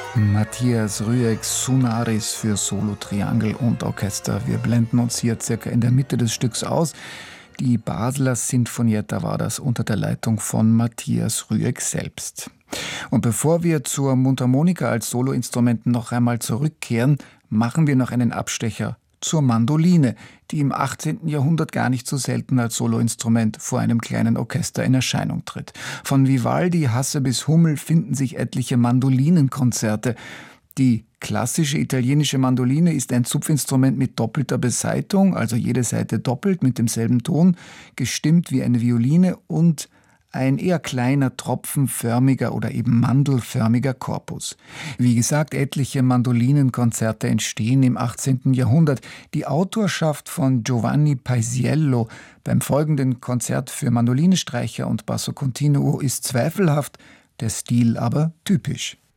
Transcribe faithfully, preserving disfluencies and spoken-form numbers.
Matthias Rüeggs Sonaris für Solo, Triangel und Orchester. Wir blenden uns hier circa in der Mitte des Stücks aus. Die Basler Sinfonietta war das unter der Leitung von Matthias Rüegg selbst. Und bevor wir zur Mundharmonika als Soloinstrument noch einmal zurückkehren, machen wir noch einen Abstecher zur Mandoline, die im achtzehnten Jahrhundert gar nicht so selten als Soloinstrument vor einem kleinen Orchester in Erscheinung tritt. Von Vivaldi, Hasse bis Hummel finden sich etliche Mandolinenkonzerte. Die klassische italienische Mandoline ist ein Zupfinstrument mit doppelter Besaiteung, also jede Seite doppelt mit demselben Ton, gestimmt wie eine Violine und ein eher kleiner, tropfenförmiger oder eben mandelförmiger Korpus. Wie gesagt, etliche Mandolinenkonzerte entstehen im achtzehnten Jahrhundert. Die Autorschaft von Giovanni Paisiello beim folgenden Konzert für Mandolinenstreicher und Basso Continuo ist zweifelhaft, der Stil aber typisch.